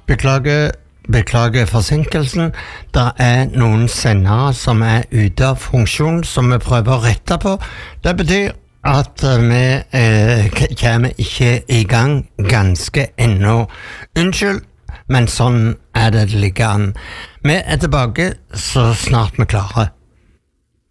Beklager forsinkelsen. Det noen sendere som ute av funksjon, som vi prøver å rette på. Det betyr at vi kommer ikke i gang ganske ennå. Unnskyld, men sånn det ligger an. Vi tilbake så snart vi klarer.